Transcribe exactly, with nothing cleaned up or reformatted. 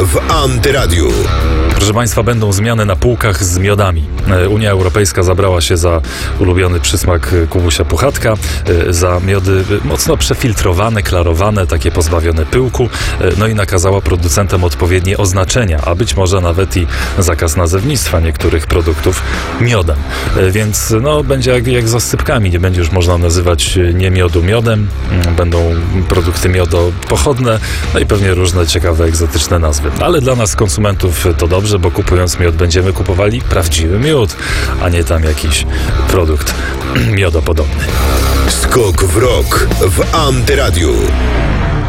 w Antyradiu. Proszę Państwa, będą zmiany na półkach z miodami. Unia Europejska zabrała się za ulubiony przysmak Kubusia Puchatka, za miody mocno przefiltrowane, klarowane, takie pozbawione pyłku, no i nakazała producentom odpowiednie oznaczenia, a być może nawet i zakaz nazewnictwa niektórych produktów miodem. Więc no, będzie jak, jak z oscypkami, nie będzie już można nazywać nie miodu miodem, będą produkty miodopochodne, no i pewnie różne ciekawe, egzotyczne nazwy. Ale dla nas, konsumentów, to dobrze, bo kupując miód będziemy kupowali prawdziwy miód, a nie tam jakiś produkt miodopodobny. Skok w rok w Antyradiu.